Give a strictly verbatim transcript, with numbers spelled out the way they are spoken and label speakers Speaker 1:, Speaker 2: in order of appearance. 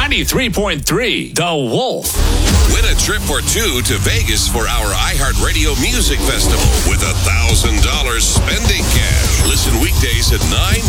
Speaker 1: ninety-three point three, The Wolf.
Speaker 2: Win a trip or two to Vegas for our iHeartRadio Music Festival with a one thousand dollars spending cash. Listen weekdays at nine,